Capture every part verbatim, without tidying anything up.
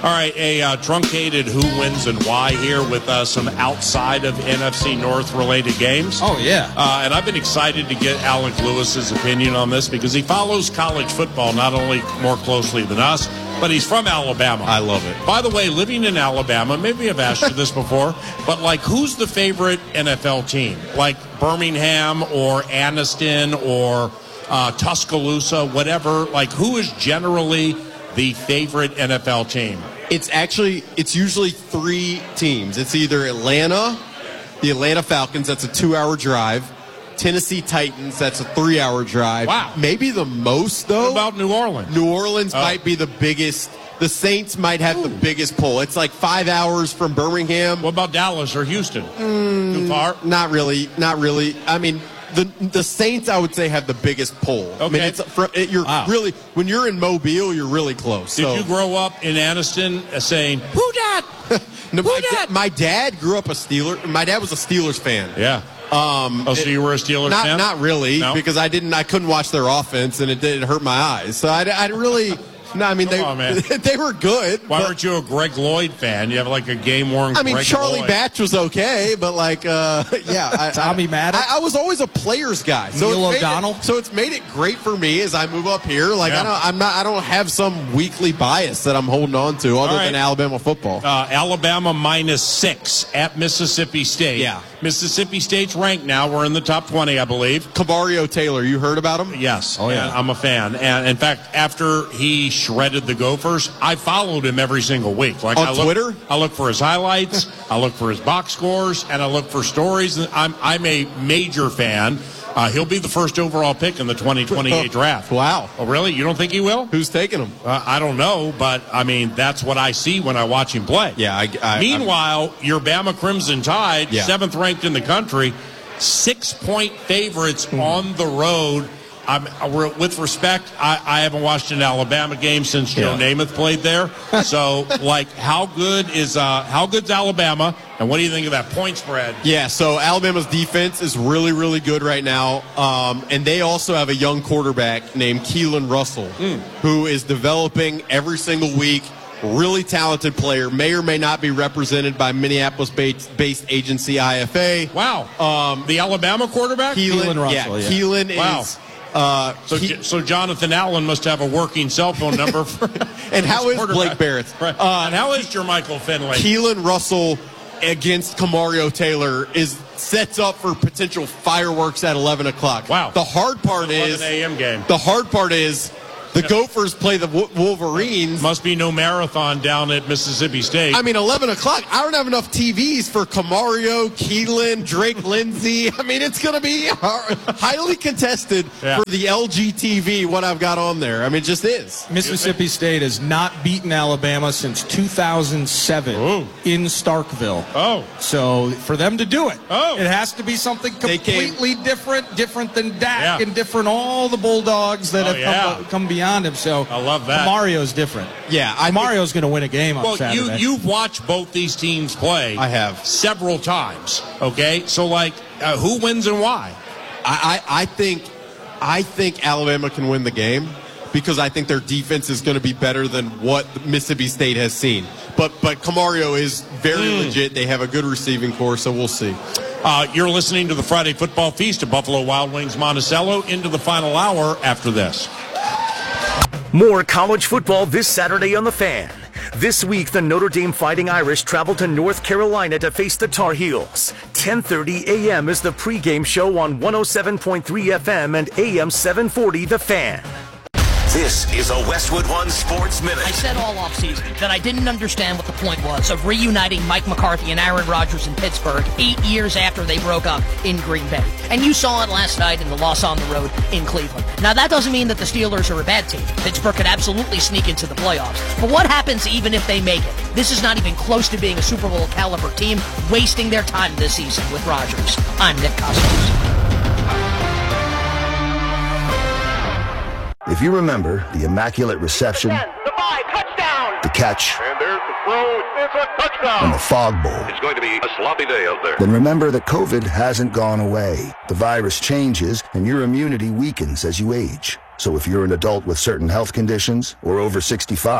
All right, a uh, truncated who wins and why here with uh, some outside of N F C North related games. Oh, yeah. Uh, and I've been excited to get Alec Lewis's opinion on this because he follows college football not only more closely than us, but he's from Alabama. I love it. By the way, living in Alabama, maybe I've asked you this before, but like who's the favorite N F L team? Like Birmingham or Anniston or uh, Tuscaloosa, whatever. Like who is generally the favorite N F L team? It's actually, it's usually three teams. It's either Atlanta, the Atlanta Falcons, that's a two-hour drive. Tennessee Titans, that's a three-hour drive. Wow. Maybe the most, though. What about New Orleans? New Orleans Oh. might be the biggest. The Saints might have Ooh. the biggest pull. It's like five hours from Birmingham. What about Dallas or Houston? Mm, Too far? Not really. Not really. I mean, the the Saints, I would say, have the biggest pull. Okay. I mean, it's, it, you're Wow. really, when you're in Mobile, you're really close. Did so. you grow up in Anniston uh, saying, who dat? No, Who my, dat? da- my dad grew up a Steeler. My dad was a Steelers fan. Yeah. Um, Oh, so it- you were a Steelers not, fan? Not really, No? because I didn't. I couldn't watch their offense, and it did hurt my eyes. So I, I really. No, I mean Come they on, man. they were good. Why but- weren't you a Greg Lloyd fan? You have like a game-worn I mean, Greg Charlie Lloyd. Batch was okay, but like, uh, yeah, I, Tommy I, Maddox? I, I was always a players guy. So Neil it's made O'Donnell? It, so it's made it great for me as I move up here. Like, Yeah. I don't, I'm not, I don't have some weekly bias that I'm holding on to, other right. than Alabama football. Uh, Alabama minus six at Mississippi State. Yeah. Mississippi State's ranked now. We're in the top twenty, I believe. Cavario Taylor, you heard about him? Yes. Oh, yeah. And I'm a fan. And in fact, after he shredded the Gophers, I followed him every single week. Like On I look, Twitter? I look for his highlights, I look for his box scores, and I look for stories. And I'm I'm a major fan. Uh, he'll be the first overall pick in the twenty twenty-eight draft. Wow. Oh, really? You don't think he will? Who's taking him? Uh, I don't know, but I mean that's what I see when I watch him play. Yeah. I, I, Meanwhile, your Bama Crimson Tide, Yeah. seventh ranked in the country, six-point favorites Hmm. on the road. I'm, we're- with respect, I, I haven't watched an Alabama game since Joe Yeah. Namath played there. So, like, how good is uh, how good's Alabama, and what do you think of that point spread? Yeah, so Alabama's defense is really, really good right now. Um, and they also have a young quarterback named Keelan Russell, Mm. who is developing every single week. Really talented player. May or may not be represented by Minneapolis-based based agency I F A. Wow, Um, the Alabama quarterback. Keelan, Keelan Russell, yeah, yeah. Keelan Wow. is. Uh, So, he- J- so Jonathan Allen must have a working cell phone number. For and how is quarterback. Blake Barrett? Right. Uh, and how is Jermichael Finley? Keelan Russell against Camario Taylor is sets up for potential fireworks at eleven o'clock. Wow. The hard part is eleven a.m. game. the hard part is the Gophers play the Wo- Wolverines. Must be no marathon down at Mississippi State. I mean, eleven o'clock. I don't have enough T Vs for Camario, Keelan, Drake Lindsay. I mean, it's going to be highly contested Yeah. for the L G T V, what I've got on there. I mean, it just is. Mississippi State has not beaten Alabama since two thousand seven Ooh. in Starkville. Oh. So for them to do it, Oh. it has to be something They came- completely different, different than Dak Yeah. and different all the Bulldogs that Oh, have yeah. come, come beyond him. So I love that. Mario's different. Yeah, I think- Mario's going to win a game on Well, you, Saturday. you've watched both these teams play. I have. Several times, okay? So, like, uh, who wins and why? I, I, I think I think Alabama can win the game because I think their defense is going to be better than what Mississippi State has seen. But but Camario is very legit. They have a good receiving core, so we'll see. Uh, you're listening to the Friday Football Feast at Buffalo Wild Wings Monticello into the final hour after this. More college football this Saturday on The Fan. This week, the Notre Dame Fighting Irish travel to North Carolina to face the Tar Heels. ten thirty a.m. is the pregame show on one oh seven point three F M and A M seven forty The Fan. This is a Westwood One Sports Minute. I said all offseason that I didn't understand what the point was of reuniting Mike McCarthy and Aaron Rodgers in Pittsburgh eight years after they broke up in Green Bay. And you saw it last night in the loss on the road in Cleveland. Now, that doesn't mean that the Steelers are a bad team. Pittsburgh could absolutely sneak into the playoffs. But what happens even if they make it? This is not even close to being a Super Bowl caliber team, wasting their time this season with Rodgers. I'm Nick Costos. If you remember the immaculate reception, The five, touchdown! the catch, And there's the throw. It's a touchdown. and the fog bowl, It's going to be a sloppy day out there. then remember that COVID hasn't gone away. The virus changes and your immunity weakens as you age. So if you're an adult with certain health conditions or over sixty-five,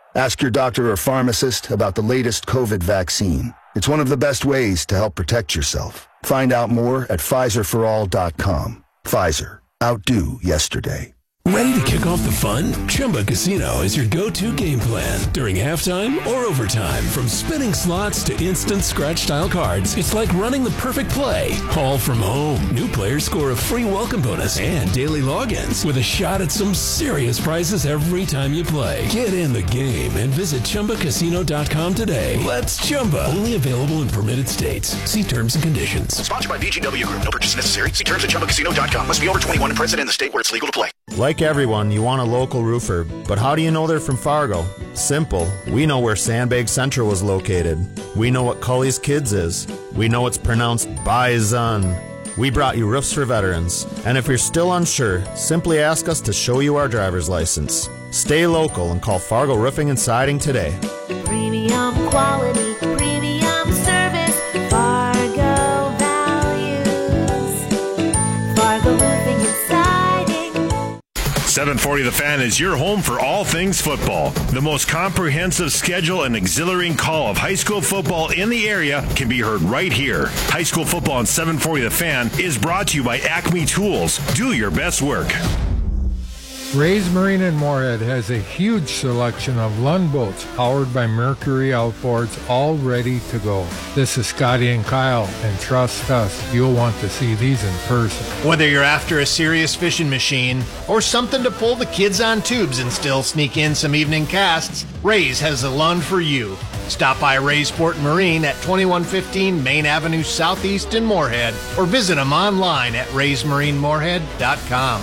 Ask your doctor or pharmacist about the latest COVID vaccine. It's one of the best ways to help protect yourself. Find out more at Pfizer for all dot com. Pfizer. Outdo yesterday. Ready to kick off the fun? Chumba Casino is your go-to game plan during halftime or overtime. From spinning slots to instant scratch-style cards, it's like running the perfect play, all from home. New players score a free welcome bonus and daily logins with a shot at some serious prizes every time you play. Get in the game and visit Chumba Casino dot com today. Let's Chumba. Only available in permitted states. See terms and conditions. Sponsored by V G W Group. No purchase necessary. See terms at Chumba Casino dot com. Must be over twenty-one and present in the state where it's legal to play. Like everyone, you want a local roofer, but how do you know they're from Fargo? Simple. We know where Sandbag Central was located. We know what Cully's Kids is. We know it's pronounced Bison. We brought you Roofs for Veterans. And if you're still unsure, simply ask us to show you our driver's license. Stay local and call Fargo Roofing and Siding today. Premium quality, premium service, Fargo values. Fargo Roofing and Siding. seven forty The Fan is your home for all things football. The most comprehensive schedule and exhilarating call of high school football in the area can be heard right here. High school football on seven forty The Fan is brought to you by Acme Tools. Do your best work. Ray's Marine in Moorhead has a huge selection of Lund boats powered by Mercury outboards, all ready to go. This is Scotty and Kyle, and trust us, you'll want to see these in person. Whether you're after a serious fishing machine or something to pull the kids on tubes and still sneak in some evening casts, Ray's has the Lund for you. Stop by Ray's Sport and Marine at twenty-one fifteen Main Avenue Southeast in Moorhead, or visit them online at rays marine moorhead dot com.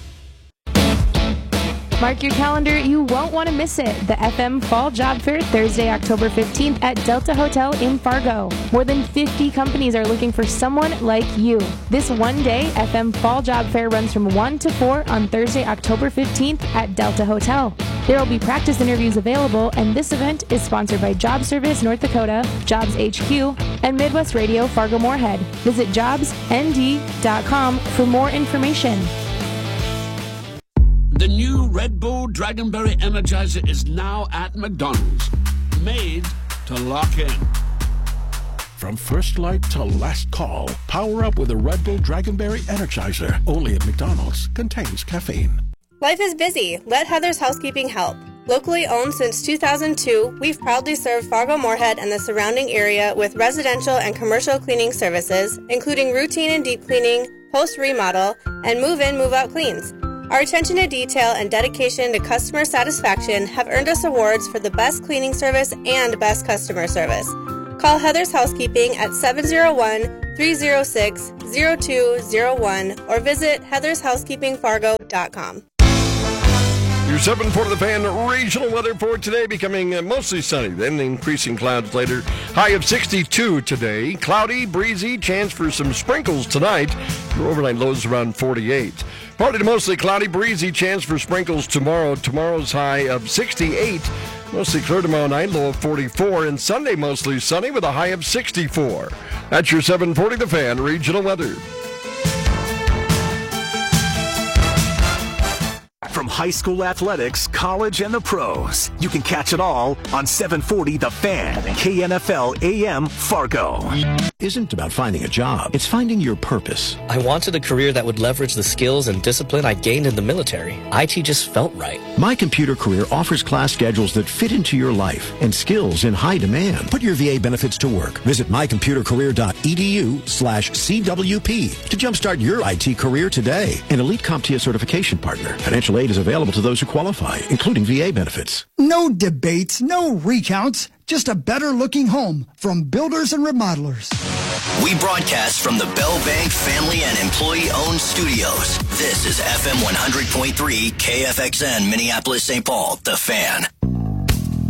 Mark your calendar, you won't want to miss it. The F M Fall Job Fair, Thursday, October fifteenth at Delta Hotel in Fargo. More than fifty companies are looking for someone like you. This one-day F M Fall Job Fair runs from one to four on Thursday, October fifteenth at Delta Hotel. There will be practice interviews available, and this event is sponsored by Job Service North Dakota, Jobs H Q, and Midwest Radio Fargo Moorhead. Visit jobs n d dot com for more information. The new Red Bull Dragonberry Energizer is now at McDonald's. Made to lock in. From first light to last call, power up with a Red Bull Dragonberry Energizer. Only at McDonald's. Contains caffeine. Life is busy. Let Heather's Housekeeping help. Locally owned since two thousand two, we've proudly served Fargo Moorhead and the surrounding area with residential and commercial cleaning services, including routine and deep cleaning, post-remodel, and move-in, move-out cleans. Our attention to detail and dedication to customer satisfaction have earned us awards for the best cleaning service and best customer service. Call Heather's Housekeeping at seven oh one, three oh six, oh two oh one or visit heathers housekeeping fargo dot com. Your seven forty The Fan regional weather for today, becoming uh, mostly sunny, then increasing clouds later. High of sixty-two today. Cloudy, breezy, chance for some sprinkles tonight. Your overnight lows around forty-eight. Partly to mostly cloudy, breezy, chance for sprinkles tomorrow. Tomorrow's high of sixty-eight. Mostly clear tomorrow night, low of forty-four. And Sunday mostly sunny with a high of sixty-four. That's your seven forty The Fan regional weather. From high school athletics, college, and the pros, you can catch it all on seven forty The Fan, K N F L A M Fargo. Isn't about finding a job. It's finding your purpose. I wanted a career that would leverage the skills and discipline I gained in the military. I T just felt right. My Computer Career offers class schedules that fit into your life and skills in high demand. Put your V A benefits to work. Visit my computer career dot e d u slash C W P to jumpstart your I T career today. An elite CompTIA certification partner. Financial aid is available to those who qualify, including V A benefits. No debates, no recounts, just a better-looking home from builders and remodelers. We broadcast from the Bell Bank family and employee-owned studios. This is F M one hundred point three K F X N, Minneapolis, Saint Paul, The Fan.